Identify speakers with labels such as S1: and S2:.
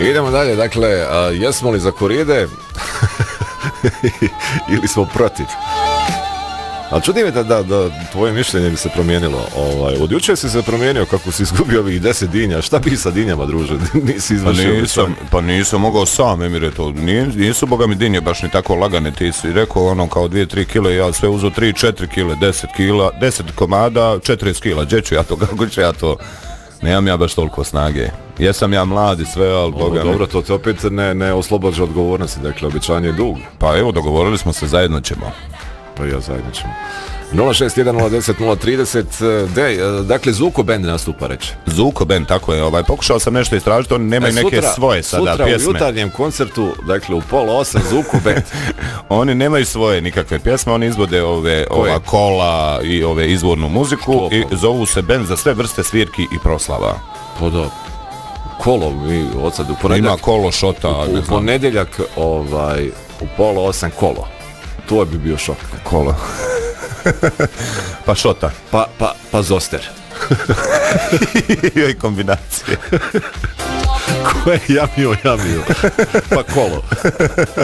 S1: Idemo dalje, dakle, jesmo li za koride ili smo protiv? Ali čudi me da tvoje mišljenje bi se promijenilo. Od jučer si se promijenio kako si izgubio ovih 10 dinja. Šta bi sa dinjama, druže? Nisi izvršio?
S2: Pa nisam mogao sam, Emire, to. Nisu, boga mi, dinje baš ni tako lagane. Ti si rekao ono kao 2-3 kile, ja sve uzo 3-4 kile, 10 kila, 10 komada, 40 kila. Gdje ću ja to, kako ću ja to? Nemam ja baš toliko snage. Jesam ja mlad i sve, ali boga mi...
S1: Dobro, to te opet ne oslobađa odgovornosti. Dakle, običanje je dug.
S2: Pa evo, dogovorili smo se, zajedno ćemo.
S1: Pa ja zajedno ćemo. 061-010-030. Dakle, Zuko Band nastupa, reći.
S2: Zuko Band, tako je. Pokušao sam nešto istražiti, oni nemaju neke svoje sada
S1: sutra
S2: pjesme.
S1: Sutra u jutarnjem koncertu, dakle u 7:30, Zuko Band.
S2: Oni nemaju svoje nikakve pjesme, oni izvode ova kola i ove izvornu muziku i zovu se Band za sve vrste svirki i proslava.
S1: Pa da. Kolo, mi od sad u ponedjeljak...
S2: Ima kolo, šota,
S1: u ponedjeljak, u 7:30 kolo. To bi bio šok.
S2: Kola. Pa šota.
S1: Pa zoster.
S2: I kombinacije.
S1: Ko je jamio? Pa kolo.